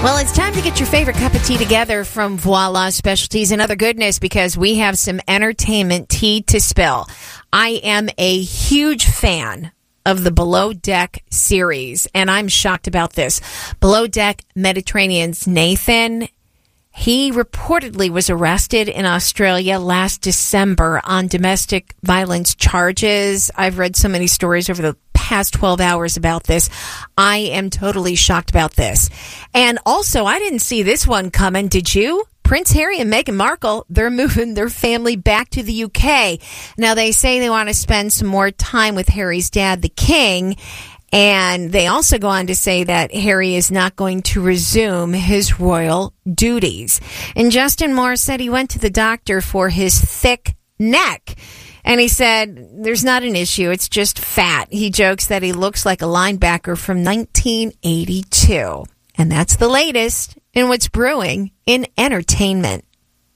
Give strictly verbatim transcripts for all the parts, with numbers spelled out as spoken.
Well, it's time to get your favorite cup of tea together from Voila Specialties and other goodness, because we have some entertainment tea to spill. I am a huge fan of the Below Deck series, and I'm shocked about this. Below Deck Mediterranean's Nathan, he reportedly was arrested in Australia last December on domestic violence charges. I've read so many stories over the past twelve hours about this. I am totally shocked about this. And also, I didn't see this one coming. Did you? Prince Harry and Meghan Markle, they're moving their family back to the U K. Now, they say they want to spend some more time with Harry's dad, the king. And they also go on to say that Harry is not going to resume his royal duties. And Justin Moore said he went to the doctor for his thick neck. And he said, there's not an issue, it's just fat. He jokes that he looks like a linebacker from nineteen eighty-two. And that's the latest in what's brewing in entertainment.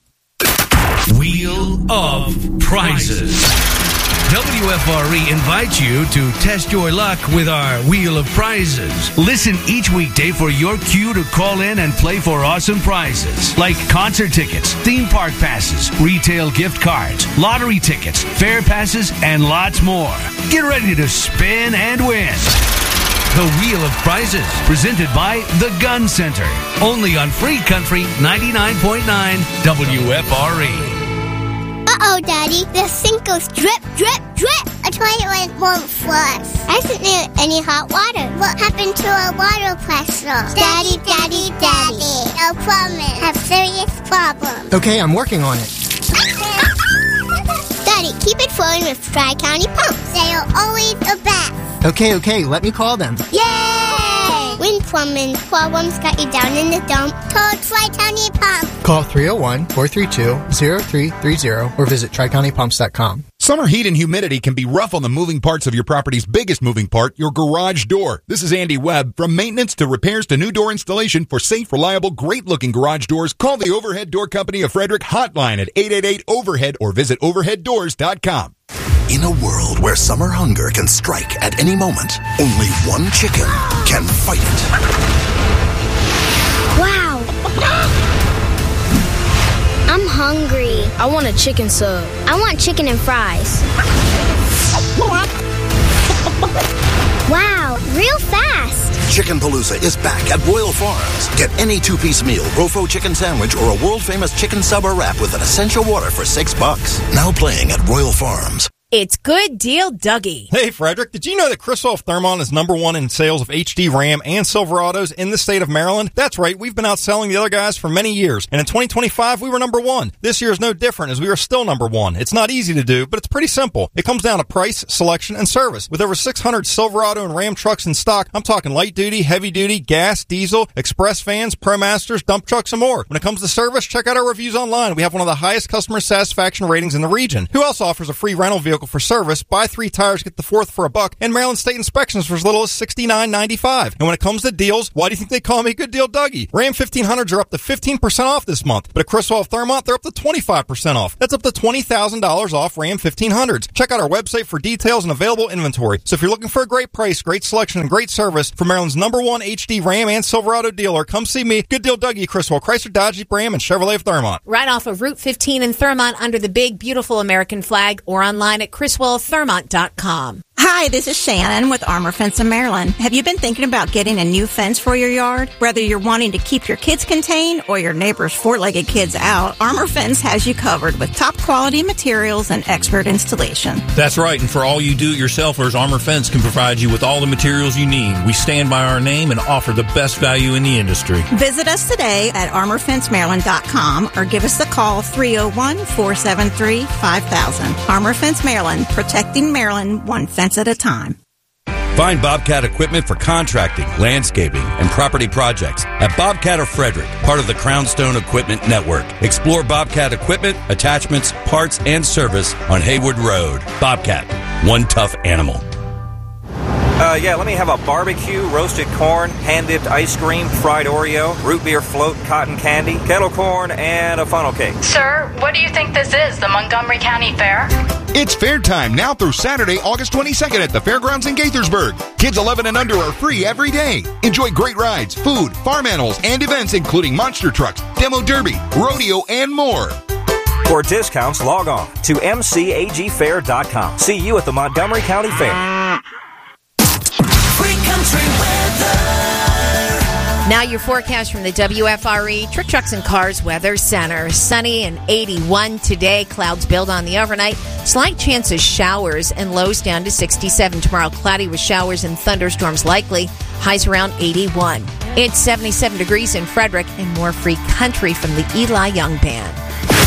Wheel of Prizes. W F R E invites you to test your luck with our Wheel of Prizes. Listen each weekday for your cue to call in and play for awesome prizes like concert tickets, theme park passes, retail gift cards, lottery tickets, fair passes, and lots more. Get ready to spin and win. The Wheel of Prizes, presented by The Gun Center. Only on Free Country ninety-nine point nine W F R E. Uh-oh, Daddy. The sink goes drip, drip, drip. A toilet won't flush. I isn't there any hot water. What happened to our water pressure? Daddy, Daddy, Daddy. Our plumbers have serious problems. Okay, I'm working on it. Daddy, keep it flowing with Tri-County Pumps. They are always the best. Okay, okay, let me call them. Yay! When plumbing problems got you down in the dump, call Tri-County Pumps. Call three oh one, four three two, oh three three oh or visit tri county pumps dot com. Summer heat and humidity can be rough on the moving parts of your property's biggest moving part, your garage door. This is Andy Webb. From maintenance to repairs to new door installation for safe, reliable, great-looking garage doors, call the Overhead Door Company of Frederick hotline at eight eight eight, overhead or visit overhead doors dot com. In a world where summer hunger can strike at any moment, only one chicken can fight it. Wow. I'm hungry. I want a chicken sub. I want chicken and fries. Wow, real fast. Chicken Palooza is back at Royal Farms. Get any two-piece meal, Rofo chicken sandwich, or a world-famous chicken sub or wrap with an essential water for six bucks. Now playing at Royal Farms. It's Good Deal Dougie. Hey, Frederick, did you know that Criswell Thermont is number one in sales of H D Ram and Silverados in the state of Maryland? That's right, we've been outselling the other guys for many years, and in twenty twenty-five, we were number one. This year is no different, as we are still number one. It's not easy to do, but it's pretty simple. It comes down to price, selection, and service. With over six hundred Silverado and Ram trucks in stock, I'm talking light duty, heavy duty, gas, diesel, express vans, ProMasters, dump trucks, and more. When it comes to service, check out our reviews online. We have one of the highest customer satisfaction ratings in the region. Who else offers a free rental vehicle for service? Buy three tires, get the fourth for a buck, and Maryland State inspections for as little as sixty-nine ninety-five. And when it comes to deals, why do you think they call me Good Deal Dougie? Ram fifteen hundreds are up to fifteen percent off this month, but at Criswell Thermont, they're up to twenty-five percent off. That's up to twenty thousand dollars off Ram fifteen hundreds. Check out our website for details and available inventory. So if you're looking for a great price, great selection, and great service from Maryland's number one H D Ram and Silverado dealer, come see me, Good Deal Dougie, Criswell, Chrysler, Dodge, Jeep, Ram, and Chevrolet of Thermont. Right off of Route fifteen in Thermont under the big, beautiful American flag, or online at criswell thermont dot com. Hi, this is Shannon with Armor Fence of Maryland. Have you been thinking about getting a new fence for your yard? Whether you're wanting to keep your kids contained or your neighbor's four-legged kids out, Armor Fence has you covered with top quality materials and expert installation. That's right, and for all you do-it-yourselfers, Armor Fence can provide you with all the materials you need. We stand by our name and offer the best value in the industry. Visit us today at armor fence maryland dot com or give us a call three oh one, four seven three, five thousand. Armor Fence Maryland, protecting Maryland one fence at a time. Find Bobcat equipment for contracting, landscaping, and property projects at Bobcat of Frederick, part of the Crownstone Equipment Network. Explore Bobcat equipment, attachments, parts, and service on Haywood Road. Bobcat, one tough animal. Uh, yeah, let me have a barbecue, roasted corn, hand-dipped ice cream, fried Oreo, root beer float, cotton candy, kettle corn, and a funnel cake. Sir, what do you think this is, the Montgomery County Fair? It's fair time now through Saturday, August twenty-second at the Fairgrounds in Gaithersburg. Kids eleven and under are free every day. Enjoy great rides, food, farm animals, and events including monster trucks, demo derby, rodeo, and more. For discounts, log on to m c a g fair dot com. See you at the Montgomery County Fair. Free country weather. Now your forecast from the W F R E Trick Trucks and Cars Weather Center. Sunny and eighty-one today. Clouds build on the overnight. Slight chance of showers and lows down to sixty-seven. Tomorrow cloudy with showers and thunderstorms likely. Highs around eighty-one. It's seventy-seven degrees in Frederick and more free country from the Eli Young Band.